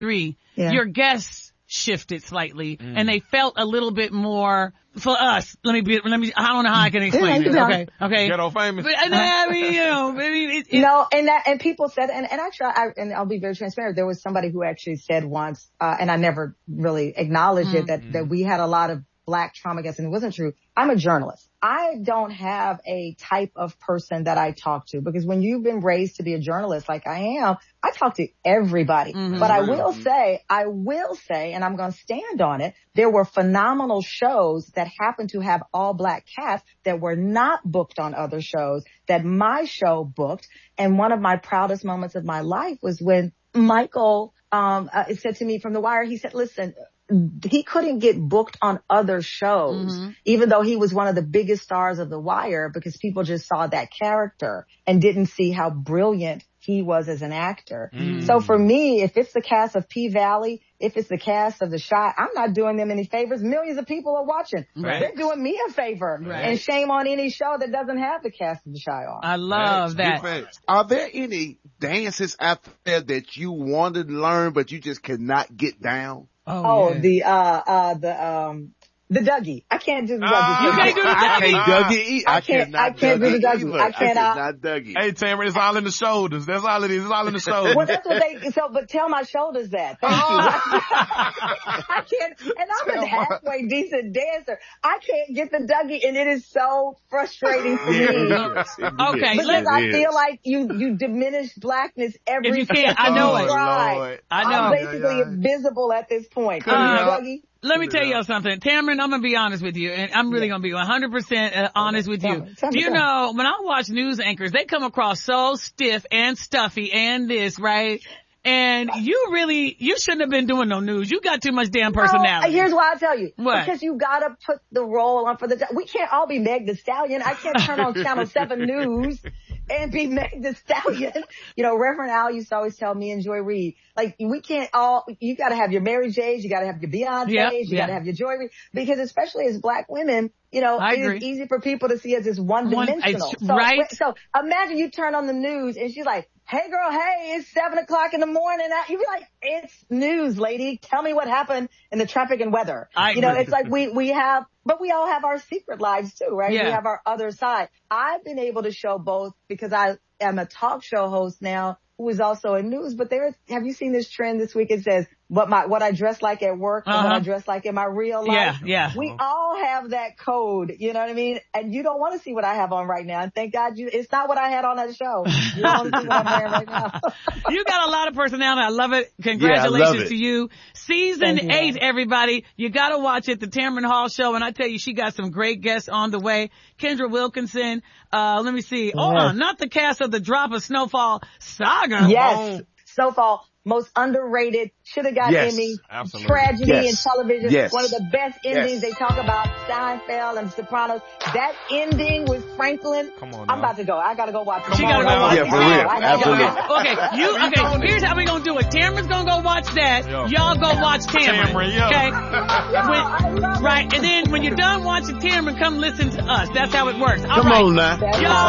3, your guests shifted slightly and they felt a little bit more for us. Let me, I don't know how I can explain it. Okay. Ghetto famous. But, I mean, no, and people said, and and I'll be very transparent. There was somebody who actually said once, and I never really acknowledged it, that we had a lot of Black trauma guests, and it wasn't true. I'm a journalist. I don't have a type of person that I talk to, because when you've been raised to be a journalist like I am, I talk to everybody. But I will say, and I'm going to stand on it, there were phenomenal shows that happened to have all Black cast that were not booked on other shows that my show booked. And one of my proudest moments of my life was when Michael said to me from The Wire, he said, listen, he couldn't get booked on other shows, even though he was one of the biggest stars of The Wire, because people just saw that character and didn't see how brilliant he was as an actor. So for me, if it's the cast of P-Valley, if it's the cast of The Chi, I'm not doing them any favors. Millions of people are watching. They're doing me a favor. And shame on any show that doesn't have the cast of The Chi on. I love that. Are there any dances out there that you wanted to learn, but you just cannot get down? The Dougie. I can't do the Dougie. You can't do the Dougie? I can't do the Dougie. I cannot Dougie. Hey, Tamara, it's all in the shoulders. That's all it is. It's all in the shoulders. Well, that's what but tell my shoulders that. Thank you. I can't, and I'm a halfway decent dancer. I can't get the Dougie, and it is so frustrating for me. Okay. Because I feel like you diminish Blackness every if you can't, I know it. Lord. I know. I'm basically invisible at this point. Dougie? Let me tell you something. Tamron, I'm going to be honest with you, and I'm really going to be 100% honest with you. Do you know, when I watch news anchors, they come across so stiff and stuffy and this, right? And you shouldn't have been doing no news. You got too much damn personality. Here's why I tell you. What? Because you gotta put the role on for we can't all be Meg the Stallion. I can't turn on Channel 7 News and be Meg the Stallion. You know, Reverend Al used to always tell me and Joy Reid, like, we can't you gotta have your Mary J's, you gotta have your Beyonce's, you gotta have your Joy Reid, because especially as Black women, you know, it is easy for people to see us as one-dimensional. So imagine you turn on the news and she's like, hey girl, hey, it's 7:00 in the morning. You'd be like, it's news, lady. Tell me what happened in the traffic and weather. You know, it's like we all have our secret lives too, right? Yeah. We have our other side. I've been able to show both because I am a talk show host now who is also in news. But have you seen this trend this week? It says what I dress like at work and what I dress like in my real life. Yeah. We all have that code, you know what I mean? And you don't want to see what I have on right now. And thank God it's not what I had on that show. You don't want to see what I'm wearing right now. You got a lot of personality. I love it. Congratulations to you. Season 8, everybody. You got to watch it, the Tamron Hall Show. And I tell you, she got some great guests on the way. Kendra Wilkinson. Let me see. Not the cast of the Drop of Snowfall saga. Yes. Snowfall. Most underrated, should have got Emmy, tragedy in television, one of the best endings. They talk about Seinfeld and Sopranos. That ending with Franklin. Come on, I'm about to go. I gotta go watch it. She gotta go watch it. Yeah, for real. Absolutely. Okay. Here's how we gonna do it. Tamron's gonna go watch that. Y'all go watch Tamron. Okay? Right. And then when you're done watching Tamron, come listen to us. That's how it works. All come right. on now. Y'all